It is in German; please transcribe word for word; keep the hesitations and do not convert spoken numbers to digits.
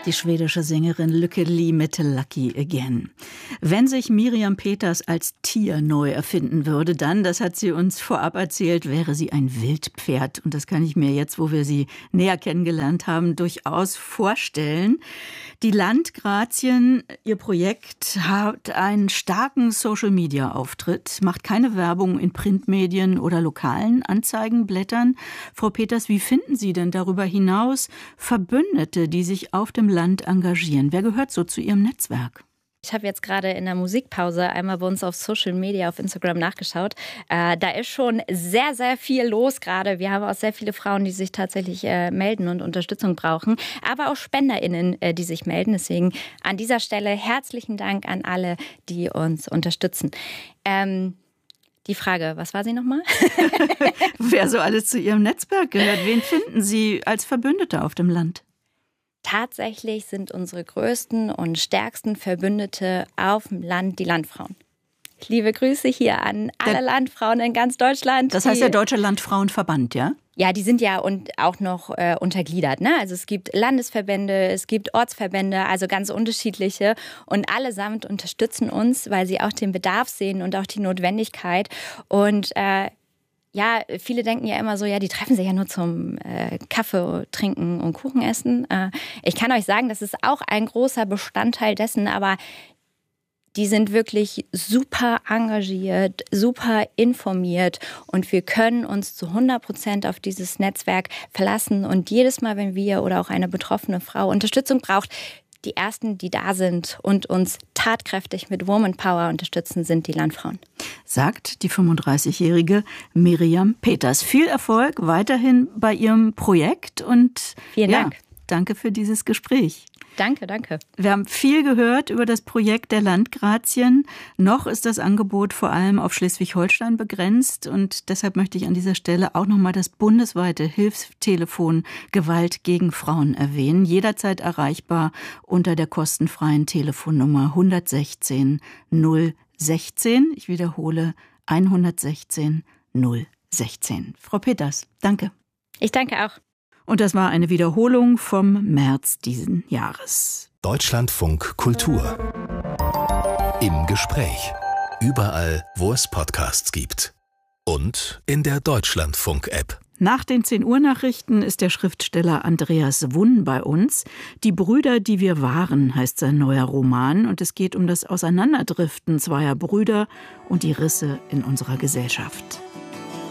Die schwedische Sängerin Lykke Li mit Lucky Again. Wenn sich Miriam Peters als Tier neu erfinden würde, dann, das hat sie uns vorab erzählt, wäre sie ein Wildpferd. Und das kann ich mir jetzt, wo wir sie näher kennengelernt haben, durchaus vorstellen. Die Landgrazien, ihr Projekt, hat einen starken Social-Media-Auftritt, macht keine Werbung in Printmedien oder lokalen Anzeigenblättern. Frau Peters, wie finden Sie denn darüber hinaus Verbündete, die sich auf dem Land engagieren? Wer gehört so zu Ihrem Netzwerk? Ich habe jetzt gerade in der Musikpause einmal bei uns auf Social Media, auf Instagram nachgeschaut. Äh, da ist schon sehr, sehr viel los gerade. Wir haben auch sehr viele Frauen, die sich tatsächlich äh, melden und Unterstützung brauchen. Aber auch SpenderInnen, äh, die sich melden. Deswegen an dieser Stelle herzlichen Dank an alle, die uns unterstützen. Ähm, die Frage, was war sie nochmal? Wer so alles zu Ihrem Netzwerk gehört? Wen finden Sie als Verbündete auf dem Land? Tatsächlich sind unsere größten und stärksten Verbündete auf dem Land die Landfrauen. Liebe Grüße hier an alle der, Landfrauen in ganz Deutschland. Das heißt der Deutsche Landfrauenverband, ja? Ja, die sind ja und auch noch äh, untergliedert, ne? Also es gibt Landesverbände, es gibt Ortsverbände, also ganz unterschiedliche. Und allesamt unterstützen uns, weil sie auch den Bedarf sehen und auch die Notwendigkeit. Und äh, Ja, viele denken ja immer so, ja, die treffen sich ja nur zum äh, Kaffee trinken und Kuchen essen. Äh, ich kann euch sagen, das ist auch ein großer Bestandteil dessen, aber die sind wirklich super engagiert, super informiert und wir können uns zu hundert Prozent auf dieses Netzwerk verlassen. Und jedes Mal, wenn wir oder auch eine betroffene Frau Unterstützung braucht, die Ersten, die da sind und uns tatkräftig mit Woman Power unterstützen, sind die Landfrauen. Sagt die fünfunddreißigjährige Miriam Peters. Viel Erfolg weiterhin bei Ihrem Projekt und vielen ja, Dank. Danke für dieses Gespräch. Danke, danke. Wir haben viel gehört über das Projekt der Landgrazien. Noch ist das Angebot vor allem auf Schleswig-Holstein begrenzt und deshalb möchte ich an dieser Stelle auch noch mal das bundesweite Hilfstelefon Gewalt gegen Frauen erwähnen. Jederzeit erreichbar unter der kostenfreien Telefonnummer eins sechzehn null sechzehn. Ich wiederhole eins sechzehn null sechzehn. Frau Peters, danke. Ich danke auch. Und das war eine Wiederholung vom März diesen Jahres. Deutschlandfunk Kultur. Im Gespräch. Überall, wo es Podcasts gibt. Und in der Deutschlandfunk-App. Nach den zehn Uhr Nachrichten ist der Schriftsteller Andreas Wunn bei uns. Die Brüder, die wir waren, heißt sein neuer Roman. Und es geht um das Auseinanderdriften zweier Brüder und die Risse in unserer Gesellschaft.